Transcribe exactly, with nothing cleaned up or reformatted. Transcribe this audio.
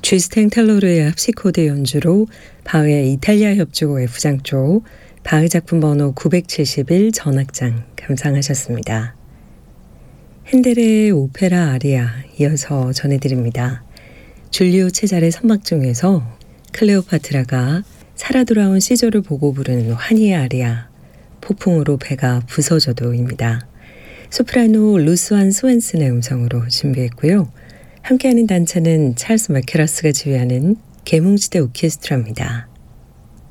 쥐스탱 텔로르의 합시코드 연주로 바흐의 이탈리아 협주곡의 부장조, 바흐 작품 번호 구백칠십일 전악장 감상하셨습니다. 핸델의 오페라 아리아 이어서 전해드립니다. 줄리오 체잘의 선막 중에서 클레오파트라가 살아 돌아온 시조를 보고 부르는 환희의 아리아, 폭풍으로 배가 부서져도입니다. 소프라노 루스완 스웬슨의 음성으로 준비했고요. 함께하는 단체는 찰스 마케라스가 지휘하는 계몽시대 오케스트라입니다.